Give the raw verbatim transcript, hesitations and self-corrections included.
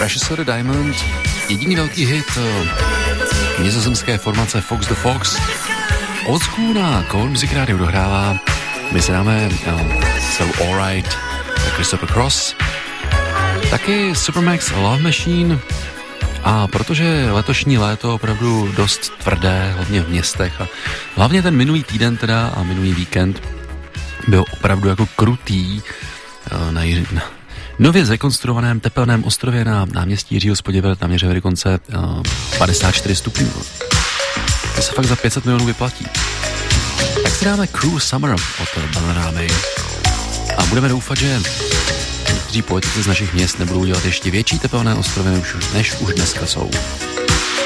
Precious the Diamond, jediný velký hit nizozemské formace Fox the Fox. Old School na Cold Music Radio dohrává. My se dáme um, celou All Right, Christopher Cross, taky Supermax Love Machine. A protože letošní léto opravdu dost tvrdé, hlavně v městech a hlavně ten minulý týden teda a minulý víkend byl opravdu jako krutý na, na nově zrekonstruovaném tepelném ostrově na náměstí Jiřího z Poděbrad naměřili dokonce uh, padesát čtyři stupňů. To se fakt za pět set milionů vyplatí. Tak si dáme Cruel Summer od Bananaramy a budeme doufat, že někteří politici z našich měst nebudou dělat ještě větší tepelné ostrovy, než už, než už dneska jsou.